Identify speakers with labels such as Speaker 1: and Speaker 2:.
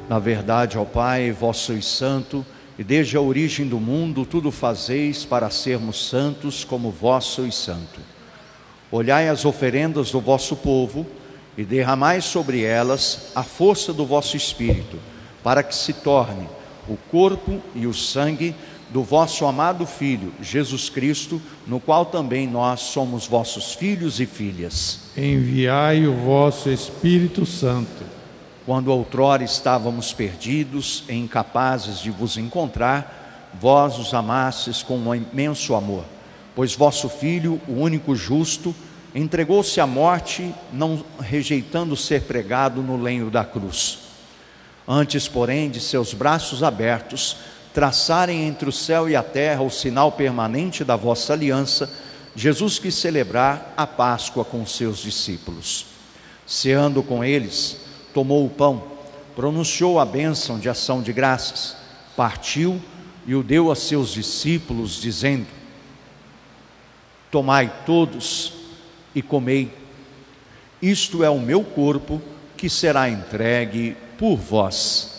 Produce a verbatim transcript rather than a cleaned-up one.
Speaker 1: Na verdade, ó Pai, vós sois santo, e desde a origem do mundo tudo fazeis para sermos santos como vós sois santo. Olhai as oferendas do vosso povo e derramai sobre elas a força do vosso Espírito, para que se torne o corpo e o sangue do vosso amado Filho, Jesus Cristo, no qual também nós somos vossos filhos e filhas.
Speaker 2: Enviai o vosso Espírito Santo.
Speaker 1: Quando outrora estávamos perdidos e incapazes de vos encontrar, vós os amastes com um imenso amor, pois vosso Filho, o único justo, entregou-se à morte, não rejeitando ser pregado no lenho da cruz. Antes, porém, de seus braços abertos, traçarem entre o céu e a terra o sinal permanente da vossa aliança, Jesus quis celebrar a Páscoa com seus discípulos. Ceando com eles, tomou o pão, pronunciou a bênção de ação de graças, partiu e o deu a seus discípulos, dizendo: tomai todos e comei, isto é o meu corpo que será entregue por vós.